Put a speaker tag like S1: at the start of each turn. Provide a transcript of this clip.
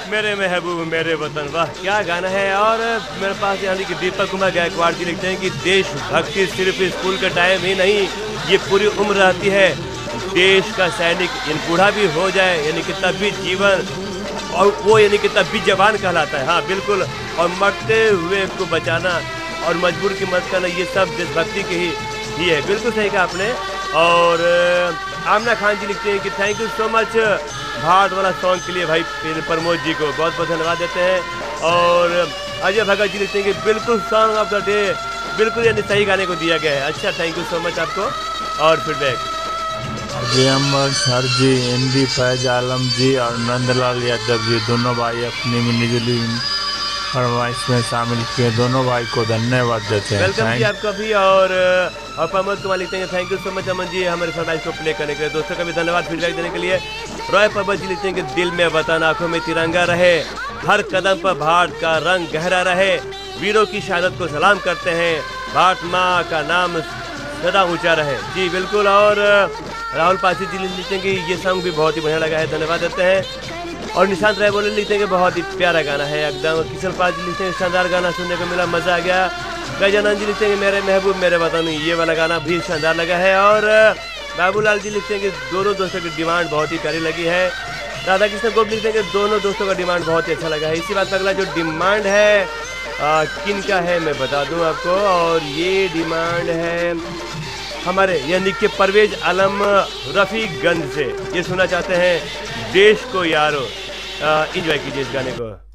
S1: मेरे महबूब मेरे वतन, वाह क्या गाना है। और मेरे पास यानी कि दीपक कुमार गायकवाड़ जी लिखते हैं कि देशभक्ति सिर्फ स्कूल का टाइम ही नहीं, ये पूरी उम्र रहती है। देश का सैनिक बूढ़ा भी हो जाए यानी कि तब भी जीवन, और वो यानी कि तब भी जवान कहलाता है। हाँ बिल्कुल, और मरते हुए को बचाना और मजबूर की मदद करना, ये सब देशभक्ति की ही है। बिल्कुल सही कहा आपने। और आमना खान जी लिखते हैं कि thank you so much Bharat वाला सॉन्ग के लिए भाई प्रमोद जी को बहुत बहुत धन्यवाद देते हैं। और अजय भगत जी लिखते हैं कि बिल्कुल सॉन्ग ऑफ द डे, बिल्कुल यानी सही गाने को दिया गया है। अच्छा, थैंक यू सो मच आपको। और फीडबैक
S2: अजय अमर सर जी, एमडी फैज आलम जी और नंदलाल यादव जी, दोनों भाई अपनी मिलीजुली फरमाइश में शामिल किए। दोनों भाई को धन्यवाद देते हैं।
S1: वेलकम जी आपका भी। और प्रमोद कुमार लिखते हैं thank you so much Aman ji हमारे फरमाइश को प्ले करने के लिए। दोस्तों का भी धन्यवाद फीडबैक देने के लिए। रॉय पर्वत जी लिखते हैं कि दिल में वतन, आंखों में तिरंगा रहे, हर कदम पर भारत का रंग गहरा रहे, वीरों की शहादत को सलाम करते हैं, भारत माँ का नाम सदा ऊंचा रहे। जी बिल्कुल। और राहुल पासी जी लिखते हैं कि ये सॉन्ग भी बहुत ही बढ़िया लगा है, धन्यवाद देते हैं। और निशांत राय बोले लिखते हैं कि बहुत ही प्यारा गाना है एकदम। किशन पाल जी लिखते हैं शानदार गाना सुनने को मिला, मजा आ गया। गजानंद जी लिखते हैं कि मेरे महबूब मेरे वतन, ये वाला गाना भी शानदार लगा है। और बाबूलाल जी लिखते हैं कि दोनों दोस्तों की डिमांड बहुत ही प्यारी लगी है। राधा कृष्ण गोप लिखते हैं कि दोनों दोस्तों का डिमांड बहुत ही अच्छा लगा है। इसी बात पर अगला जो डिमांड है किन का है मैं बता दूं आपको। और ये डिमांड है हमारे यानी कि परवेज आलम रफ़ीगंज से। ये सुनना चाहते हैं देश को यारो। एंजॉय कीजिए इस गाने को।